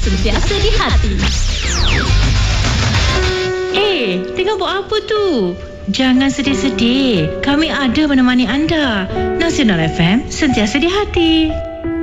sentiasa di hati. Tengah buat apa tu? Jangan sedih-sedih. Kami ada menemani anda. Nasional FM, sentiasa di hati.